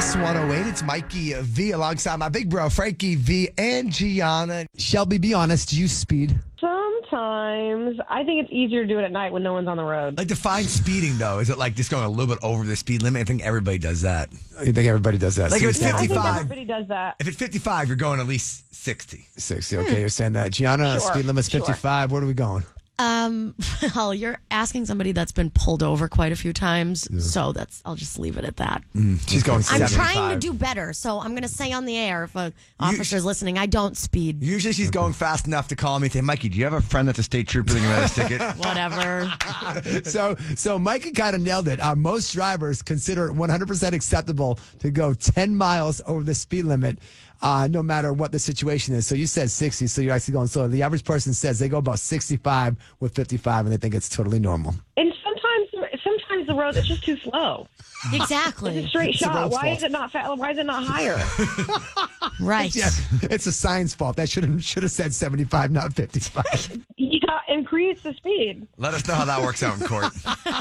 Kiss 108. It's Mikey V alongside my big bro, Frankie V and Gianna. Shelby, be honest. Do you speed? Sometimes. I think it's easier to do it at night when no one's on the road. Like, define speeding, though. Is it like just going a little bit over the speed limit? I think everybody does that. You think everybody does that? Like, if it's Yeah, I 55. think everybody does that. If it's 55, you're going at least 60. 60. Okay, you're saying that. Gianna, Sure, speed limit's 55. Where are we going? Well, you're asking somebody that's been pulled over quite a few times, so I'll just leave it at that. She's going I'm 75. trying to do better, so I'm going to say on the air if an officer's listening, I don't speed. Usually she's going fast enough to call me and say, Mikey, do you have a friend that's a state trooper that can write a ticket? Whatever. So Micah kind of nailed it. Most drivers consider it 100% acceptable to go 10 miles over the speed limit, no matter what the situation is. So you said 60, so you're actually going slow. The average person says they go about 65 with 55, and they think it's totally normal. And sometimes the road is just too slow. Exactly. It's a straight It's the shot. road's Why fault. is it not Why is it not higher? Right. Yeah, it's a science fault. That should have said 75, not 55. Yeah, increase the speed. Let us know how that works out in court.